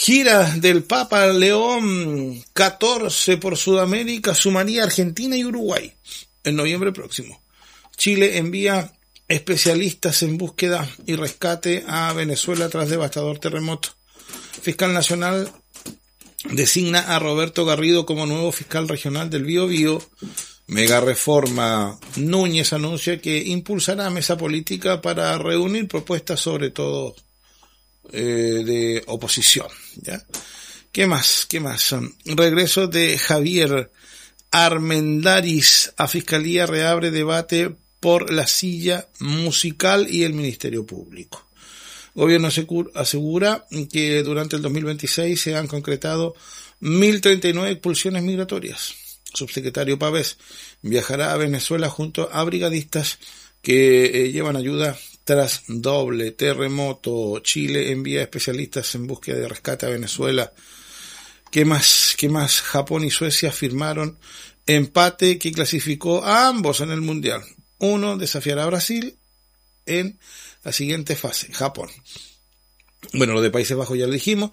Gira del Papa León XIV por Sudamérica sumaría Argentina y Uruguay en noviembre próximo. Chile envía especialistas en búsqueda y rescate a Venezuela tras devastador terremoto. Fiscal Nacional designa a Roberto Garrido como nuevo fiscal regional del Biobío. Mega reforma. Núñez anuncia que impulsará mesa política para reunir propuestas sobre todo de oposición, ¿ya? ¿Qué más? Regreso de Javier Armendáriz a Fiscalía, reabre debate por la silla musical y el Ministerio Público. Gobierno asegura que durante el 2026 se han concretado 1.039 expulsiones migratorias. Subsecretario Pavés viajará a Venezuela junto a brigadistas que llevan ayuda tras doble terremoto. Chile envía especialistas en búsqueda de rescate a Venezuela. ¿Qué más? Japón y Suecia firmaron empate que clasificó a ambos en el Mundial. Uno desafiará a Brasil en la siguiente fase, Japón. Bueno, lo de Países Bajos ya lo dijimos.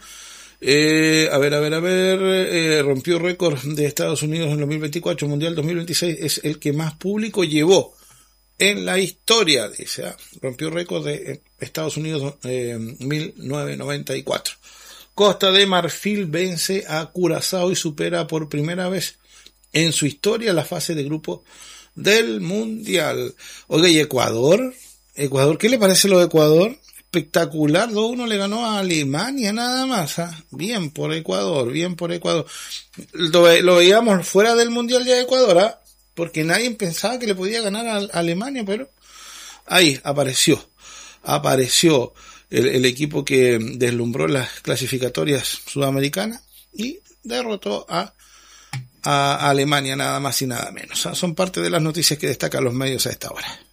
Rompió récord de Estados Unidos en 2024, Mundial 2026 es el que más público llevó en la historia, dice. Rompió récord de Estados Unidos 1994. Costa de Marfil vence a Curazao y supera por primera vez en su historia la fase de grupo del Mundial. Oiga, ¿y Ecuador? ¿Qué le parece lo de Ecuador? Espectacular, 2-1 le ganó a Alemania nada más. Bien por Ecuador. Lo veíamos fuera del Mundial ya de Ecuador, porque nadie pensaba que le podía ganar a Alemania, pero ahí apareció el equipo que deslumbró las clasificatorias sudamericanas y derrotó a Alemania nada más y nada menos. Son parte de las noticias que destacan los medios a esta hora.